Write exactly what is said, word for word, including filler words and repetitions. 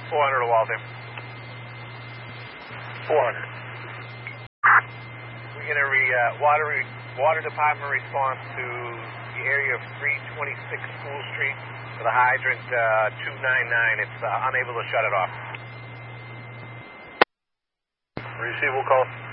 four hundred to Walter. four hundred. We're going to re, uh, water, re, water department response to the area of three twenty-six School Street for the hydrant uh, two ninety-nine. It's uh, unable to shut it off. Receive, we'll call.